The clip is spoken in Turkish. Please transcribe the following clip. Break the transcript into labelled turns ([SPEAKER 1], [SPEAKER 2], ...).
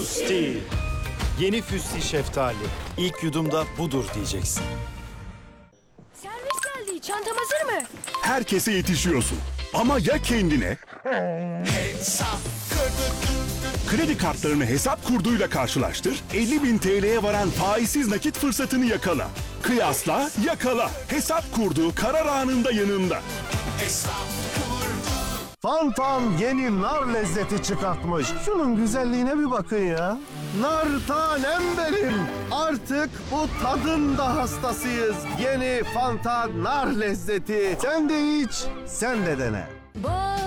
[SPEAKER 1] Füsti. Yeni Füsti şeftali. İlk yudumda budur diyeceksin.
[SPEAKER 2] Servis geldi. Çantam hazır mı?
[SPEAKER 3] Herkese yetişiyorsun. Ama ya kendine? Kredi kartlarını hesap kurduyla karşılaştır, 50.000 TL'ye varan faizsiz nakit fırsatını yakala. Kıyasla, yakala. Hesap kurduğu karar anında yanında.
[SPEAKER 4] Fantan yeni nar lezzeti çıkartmış. Şunun güzelliğine bir bakın ya. Nar tanem benim. Artık bu tadın da hastasıyız. Yeni Fantan nar lezzeti. Sen de iç, sen de dene.